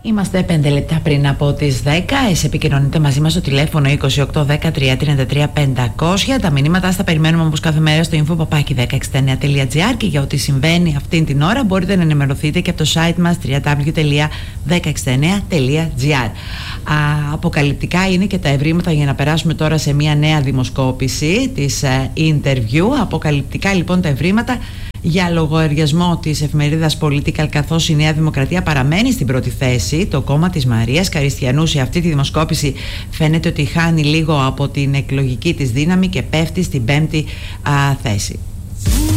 Είμαστε 5 λεπτά πριν από τις 10. Εσείς επικοινωνείτε μαζί μας στο τηλέφωνο 28 13 33 500. Τα μηνύματα τα περιμένουμε όπως κάθε μέρα στο info@1069.gr και για ό,τι συμβαίνει αυτήν την ώρα μπορείτε να ενημερωθείτε και από το site μας www.1069.gr. Αποκαλυπτικά είναι και τα ευρήματα, για να περάσουμε τώρα σε μια νέα δημοσκόπηση της Interview. Αποκαλυπτικά λοιπόν τα ευρήματα για λογαριασμό της εφημερίδας Political, καθώς η Νέα Δημοκρατία παραμένει στην πρώτη θέση. Το κόμμα της Μαρίας Καριστιανού σε αυτή τη δημοσκόπηση φαίνεται ότι χάνει λίγο από την εκλογική της δύναμη και πέφτει στην 5η θέση.